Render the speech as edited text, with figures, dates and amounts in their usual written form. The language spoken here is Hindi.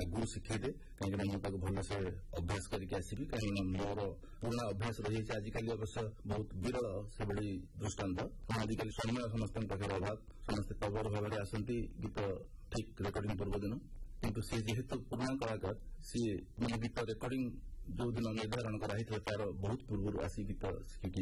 आगु शिखेदे कहीं मुझे भलसे अभ्यास करके आसबि कहीं मोर पुराना अभ्यास रही है आजिकल अवश्य बहुत विरल से बड़ी दृष्टांत आजिकल समय समस्त पाखे अभाव समस्ते कवर भाव में आसती गीत ठीक रेकर्डिंग पूर्व दिन किंतु सी जेहेतु पुराना कलाकार सी गीत रेकर्डिंग जो दिन निर्धारण कराई तार बहुत पूर्व आसी गीत शिखिकी